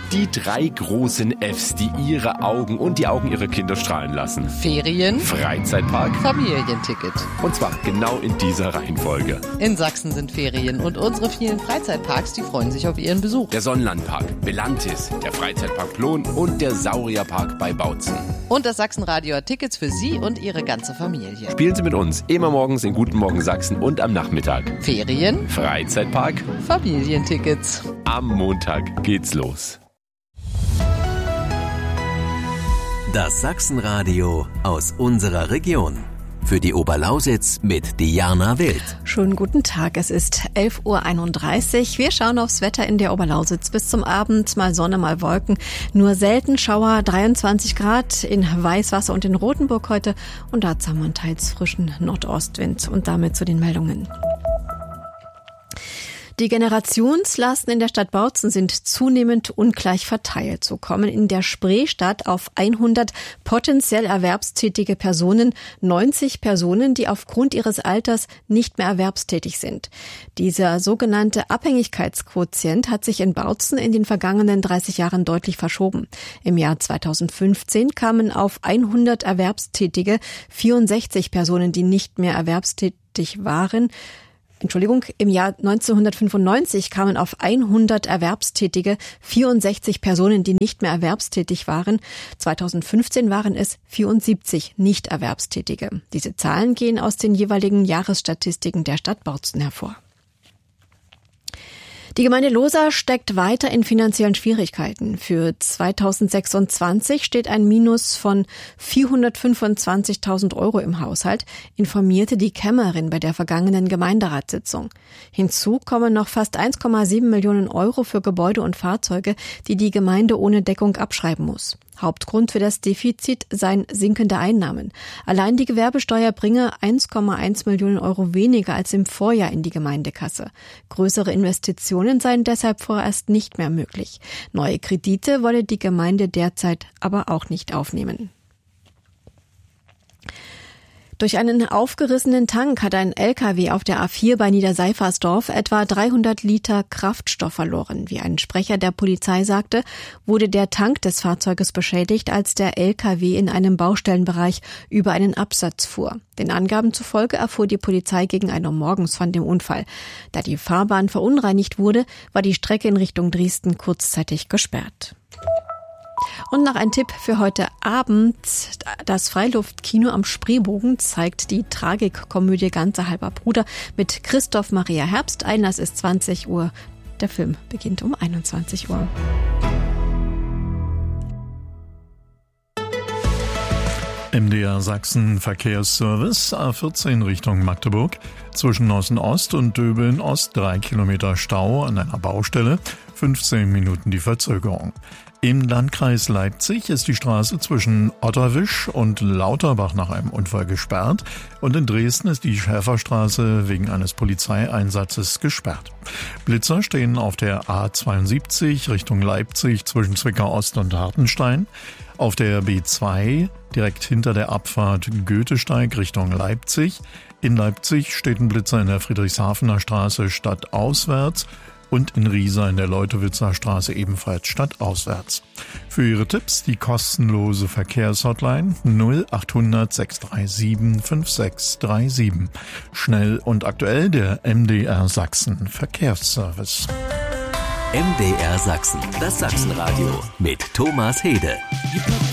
Die 3 großen Fs, die ihre Augen und die Augen ihrer Kinder strahlen lassen. Ferien, Freizeitpark, Familienticket. und zwar genau in dieser Reihenfolge. In Sachsen sind Ferien und unsere vielen Freizeitparks, die freuen sich auf ihren Besuch. Der Sonnenlandpark, Belantis, der Freizeitpark Plon und der Saurierpark bei Bautzen. Und das Sachsenradio hat Tickets für Sie und Ihre ganze Familie. Spielen Sie mit uns immer morgens in Guten Morgen Sachsen und am Nachmittag. Ferien, Freizeitpark, Familientickets. am Montag geht's los. Das Sachsenradio aus unserer Region. Für die Oberlausitz mit Diana Wild. Schönen guten Tag, es ist 11.31 Uhr. Wir schauen aufs Wetter in der Oberlausitz. Bis zum Abend mal Sonne, mal Wolken. Nur selten Schauer, 23 Grad in Weißwasser und in Rothenburg heute. Und dazu haben wir einen teils frischen Nordostwind. Und damit zu den Meldungen. Die Generationslasten in der Stadt Bautzen sind zunehmend ungleich verteilt. So kommen in der Spreestadt auf 100 potenziell erwerbstätige Personen 90 Personen, die aufgrund ihres Alters nicht mehr erwerbstätig sind. Dieser sogenannte Abhängigkeitsquotient hat sich in Bautzen in den vergangenen 30 Jahren deutlich verschoben. Im Jahr 2015 kamen auf 100 Erwerbstätige 64 Personen, die nicht mehr erwerbstätig waren. Im Jahr 1995 kamen auf 100 Erwerbstätige 64 Personen, die nicht mehr erwerbstätig waren. 2015 waren es 74 Nicht-Erwerbstätige. Diese Zahlen gehen aus den jeweiligen Jahresstatistiken der Stadt Bautzen hervor. Die Gemeinde Lohsa steckt weiter in finanziellen Schwierigkeiten. Für 2026 steht ein Minus von 425.000 Euro im Haushalt, informierte die Kämmerin bei der vergangenen Gemeinderatssitzung. Hinzu kommen noch fast 1,7 Millionen Euro für Gebäude und Fahrzeuge, die die Gemeinde ohne Deckung abschreiben muss. Hauptgrund für das Defizit seien sinkende Einnahmen. Allein die Gewerbesteuer bringe 1,1 Millionen Euro weniger als im Vorjahr in die Gemeindekasse. Größere Investitionen seien deshalb vorerst nicht mehr möglich. Neue Kredite wolle die Gemeinde derzeit aber auch nicht aufnehmen. Durch einen aufgerissenen Tank hat ein LKW auf der A4 bei Niederseifersdorf etwa 300 Liter Kraftstoff verloren. Wie ein Sprecher der Polizei sagte, wurde der Tank des Fahrzeuges beschädigt, als der LKW in einem Baustellenbereich über einen Absatz fuhr. Den Angaben zufolge erfuhr die Polizei gegen 1 Uhr morgens von dem Unfall. Da die Fahrbahn verunreinigt wurde, war die Strecke in Richtung Dresden kurzzeitig gesperrt. Und noch ein Tipp für heute Abend. Das Freiluftkino am Spreebogen zeigt die Tragikkomödie Ganzer halber Bruder mit Christoph Maria Herbst. Einlass ist 20 Uhr. Der Film beginnt um 21 Uhr. MDR Sachsen Verkehrsservice A14 Richtung Magdeburg. Zwischen Nossen-Ost und Döbeln-Ost 3 Kilometer Stau an einer Baustelle. 15 Minuten die Verzögerung. Im Landkreis Leipzig ist die Straße zwischen Otterwisch und Lauterbach nach einem Unfall gesperrt und in Dresden ist die Schäferstraße wegen eines Polizeieinsatzes gesperrt. Blitzer stehen auf der A72 Richtung Leipzig zwischen Zwickau Ost und Hartenstein, auf der B2 direkt hinter der Abfahrt Goethesteig Richtung Leipzig. In Leipzig steht ein Blitzer in der Friedrichshafener Straße stadtauswärts und in Riesa in der Leutowitzer Straße ebenfalls stadtauswärts. Für Ihre Tipps die kostenlose Verkehrshotline 0800 637 5637. Schnell und aktuell der MDR Sachsen Verkehrsservice. MDR Sachsen, das Sachsenradio mit Thomas Hede.